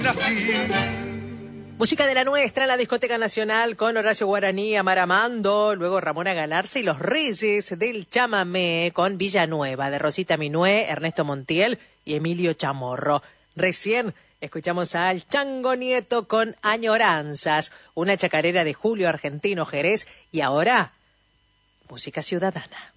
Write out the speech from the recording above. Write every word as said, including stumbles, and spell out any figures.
Música de la nuestra en la Discoteca Nacional con Horacio Guaraní, Amaramando, luego Ramona Galarza y los Reyes del Chamamé con Villanueva, de Rosita Minué, Ernesto Montiel y Emilio Chamorro. Recién escuchamos al Chango Nieto con Añoranzas, una chacarera de Julio Argentino Jerez, y ahora, música ciudadana.